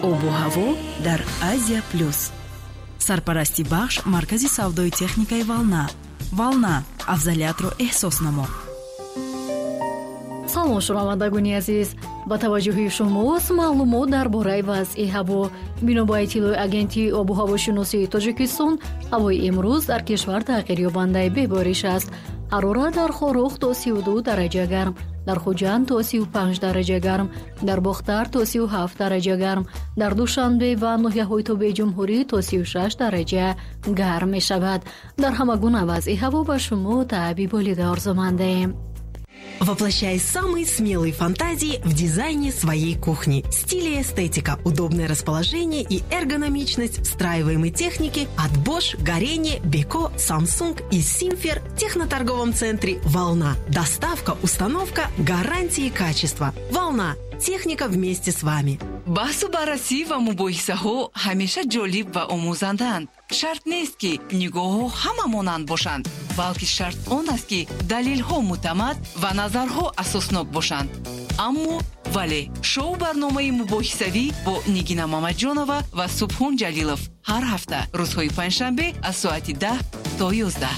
обу ҳаво дар Азия плюс. Сарпарасти бахш маркази савдои техникаи Волна. Волна, афзалиятро эҳсос намо. салом шунавандагони азиз, ба таваҷҷӯҳи шумост маълумот дар бораи вазъи ҳаво. бино ба иттилои агентии обу ҳавошиносии Тоҷикистон, ҳавои имрӯз дар кишвар тағйирёбандаи бебориш аст. ҳарорат дар Хорох то 32 дараҷа гарм, дар Хуҷанд то 35 дараҷа гарм, дар Бохтар то 37 дараҷа гарм, дар Душанбе ва ноҳияҳои тобеҷумҳурӣ то 36 дараҷа гарм мешавад. дар ҳама гуна вазъи ҳаво ба шумо таъби болида орзумандаем. Воплощай самые смелые фантазии в дизайне своей кухни. Стиль и эстетика, удобное расположение и эргономичность встраиваемой техники от Bosch, Горение, Beko, Samsung и Simfer в техноторговом центре «Волна». Доставка, установка, гарантии качества. «Волна». Техника вместе с вами. баҳсу баррасӣ ва мубоҳисаҳо ҳамеша ҷолиб ва омӯзанданд. шарт нест ки нигоҳҳо ҳама монанд бошанд, балки шарт он аст ки далелҳо муътамад ва назарҳо асоснок бошанд. аммо вале шоу барномаи мубоҳисавӣ бо Нигина Мамаҷонова ва Субҳон Ҷалилов ҳар ҳафта рӯзҳои панҷшанбе аз соати 10 то 11.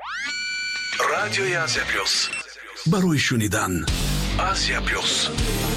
Радиои Азия плюс. барои шунидан Азия плюс.